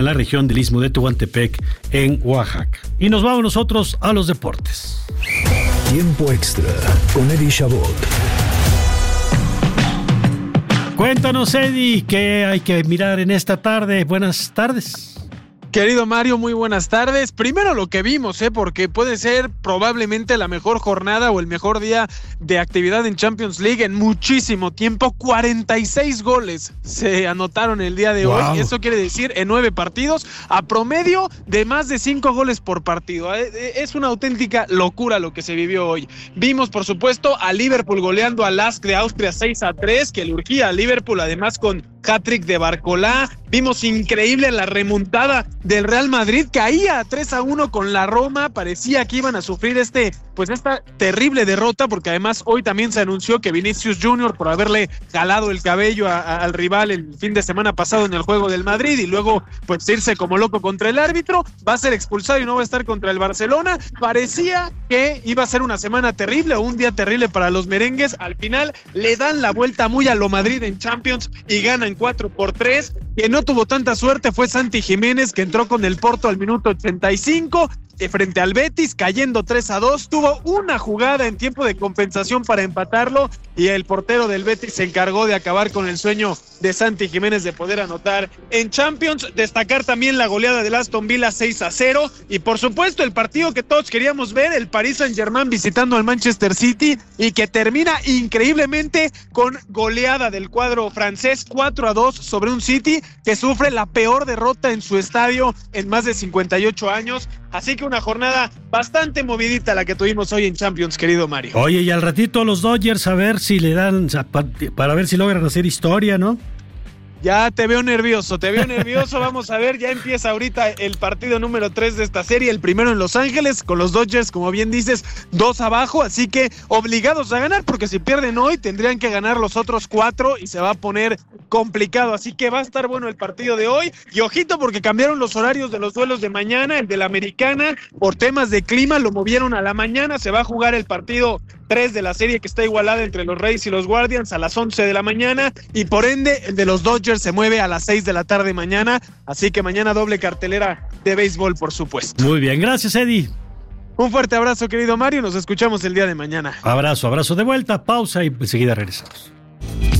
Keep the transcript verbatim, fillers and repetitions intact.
en la región del Istmo de Tehuantepec, en Oaxaca. Y nos vamos nosotros a los deportes. Tiempo extra con Eddie Chabot. Cuéntanos, Eddie, ¿qué hay que mirar en esta tarde? Buenas tardes. Querido Mario, muy buenas tardes. Primero lo que vimos, ¿eh? porque puede ser probablemente la mejor jornada o el mejor día de actividad en Champions League en muchísimo tiempo. cuarenta y seis goles se anotaron el día de wow. hoy. Eso quiere decir en nueve partidos, a promedio de más de cinco goles por partido. Es una auténtica locura lo que se vivió hoy. Vimos, por supuesto, a Liverpool goleando al L A S K de Austria seis a tres, que le urgía a Liverpool, además con hat-trick de Barcolá. Vimos increíble la remontada del Real Madrid, caía tres a uno con la Roma. Parecía que iban a sufrir este, pues esta terrible derrota, porque además hoy también se anunció que Vinicius Junior, por haberle jalado el cabello a, a, al rival el fin de semana pasado en el juego del Madrid y luego pues irse como loco contra el árbitro, va a ser expulsado y no va a estar contra el Barcelona. Parecía que iba a ser una semana terrible o un día terrible para los merengues. Al final le dan la vuelta muy a lo Madrid en Champions y ganan cuatro por tres. Quien no tuvo tanta suerte fue Santi Jiménez, que entró con el Porto al minuto ochenta y cinco frente al Betis, cayendo tres a dos. Tuvo una jugada en tiempo de compensación para empatarlo y el portero del Betis se encargó de acabar con el sueño de Santi Jiménez de poder anotar en Champions. Destacar también la goleada del Aston Villa seis a cero y por supuesto el partido que todos queríamos ver, el Paris Saint-Germain visitando al Manchester City y que termina increíblemente con goleada del cuadro francés cuatro a dos sobre un City que sufre la peor derrota en su estadio en más de cincuenta y ocho años. Así que una jornada bastante movidita la que tuvimos hoy en Champions, querido Mario. Oye, y al ratito los Dodgers a ver si le dan, para ver si logran hacer historia, ¿no? Ya te veo nervioso, te veo nervioso. Vamos a ver, ya empieza ahorita el partido número tres de esta serie, el primero en Los Ángeles, con los Dodgers, como bien dices, dos abajo, así que obligados a ganar, porque si pierden hoy tendrían que ganar los otros cuatro y se va a poner complicado, así que va a estar bueno el partido de hoy. Y ojito, porque cambiaron los horarios de los duelos de mañana, el de la Americana, por temas de clima, lo movieron a la mañana. Se va a jugar el partido tres de la serie, que está igualada entre los Rays y los Guardians, a las once de la mañana, y por ende el de los Dodgers se mueve a las seis de la tarde mañana, así que mañana doble cartelera de béisbol, por supuesto. Muy bien, gracias, Eddie. Un fuerte abrazo, querido Mario, nos escuchamos el día de mañana. Abrazo, abrazo de vuelta, pausa y enseguida regresamos.